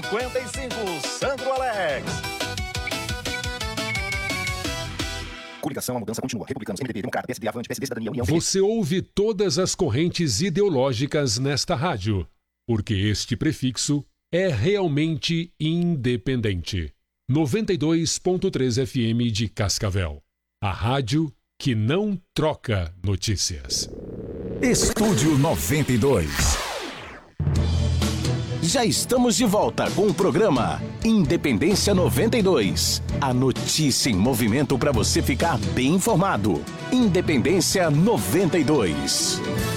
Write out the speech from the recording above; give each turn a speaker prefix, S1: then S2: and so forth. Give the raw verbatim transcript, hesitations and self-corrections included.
S1: cinquenta e cinco, Sandro Alex. Coligação, a mudança continua. Republicanos, M D B, Democrata, P S D, Avante, P S D, Cidadania, União...
S2: Você ouve todas as correntes ideológicas nesta rádio, porque este prefixo é realmente independente. noventa e dois ponto três F M de Cascavel. A rádio que não troca notícias.
S3: Estúdio noventa e dois. Já estamos de volta com o programa Independência noventa e dois. A notícia em movimento para você ficar bem informado. Independência noventa e dois.